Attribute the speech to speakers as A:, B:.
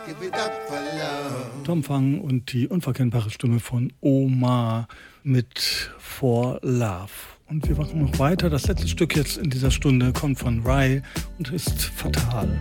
A: Tom Fang und die unverkennbare Stimme von Omar mit For Love. Und wir machen noch weiter. Das letzte Stück jetzt in dieser Stunde kommt von Rai und ist Fatal.